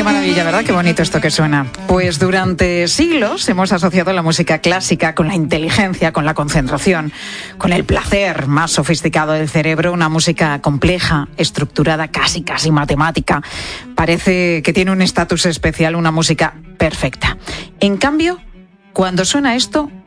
Qué maravilla, ¿verdad? Qué bonito esto que suena. Pues durante siglos hemos asociado la música clásica con la inteligencia, con la concentración, con el placer más sofisticado del cerebro, una música compleja, estructurada, casi matemática. Parece que tiene un estatus especial, una música perfecta. En cambio, cuando suena esto,